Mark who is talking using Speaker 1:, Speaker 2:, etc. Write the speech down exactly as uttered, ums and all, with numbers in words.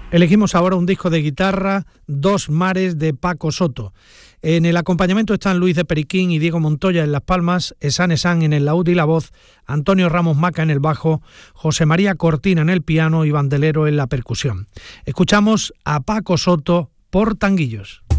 Speaker 1: Elegimos ahora un disco de guitarra, Dos mares, de Paco Soto. En el acompañamiento están Luis de Periquín y Diego Montoya en las palmas, Esan Esan en el laúd y la voz, Antonio Ramos Maca en el bajo, José María Cortina en el piano y Bandelero en la percusión. Escuchamos a Paco Soto por Tanguillos.